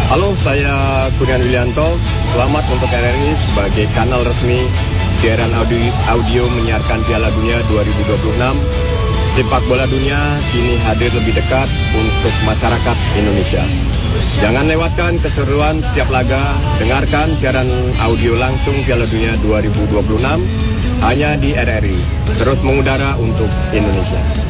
Halo, saya Kurniawan Willianto. Selamat untuk RRI sebagai kanal resmi siaran audio menyiarkan Piala Dunia 2026. Sepak bola dunia kini hadir lebih dekat untuk masyarakat Indonesia. Jangan lewatkan keseruan setiap laga. Dengarkan siaran audio langsung Piala Dunia 2026 hanya di RRI. Terus mengudara untuk Indonesia.